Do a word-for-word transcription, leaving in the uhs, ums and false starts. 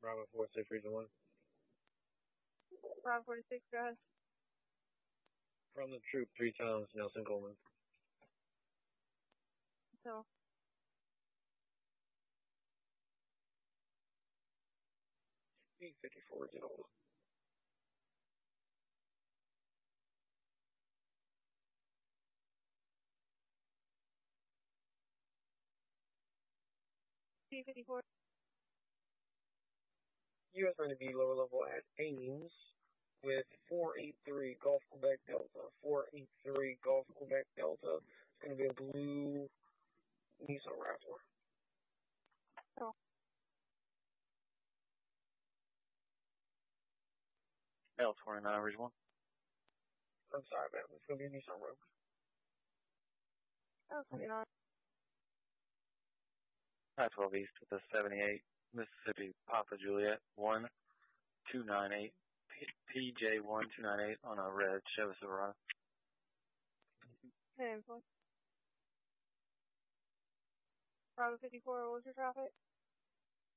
Bravo four six, region one. Bravo forty-six, go ahead. From the troop, three times, Nelson Coleman. So. B fifty-four, region one. B fifty-four. U S Marine B lower level at Ames with four eight three Golf Quebec Delta. four eight three Golf Quebec Delta. It's going to be a blue Nissan Raptor. Oh. L twenty-nine, region one. I'm sorry, man. It's going to be a Nissan Rogue. L twenty-nine. I twelve East with a seventy-eight Mississippi Papa Juliet one two nine eight P J one two nine eight on a red Chevy Silverado. ten four. Bravo fifty-four, what was your traffic?